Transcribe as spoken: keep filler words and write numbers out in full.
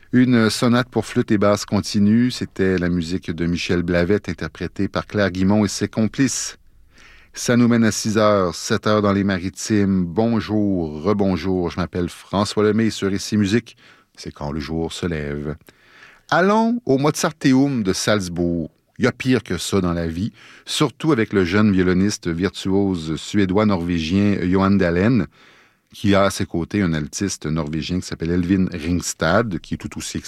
Une sonate pour flûte et basse continue, c'était la musique de Michel Blavet, interprétée par Claire Guimond et ses complices. Ça nous mène à six heures, sept heures dans les Maritimes. Bonjour, rebonjour, je m'appelle François Lemay sur Ici Musique. C'est quand le jour se lève. Allons au Mozarteum de Salzbourg. Il y a pire que ça dans la vie, surtout avec le jeune violoniste virtuose suédois-norvégien Johan Dalen, qui a à ses côtés un altiste norvégien qui s'appelle Elvin Ringstad, qui est tout aussi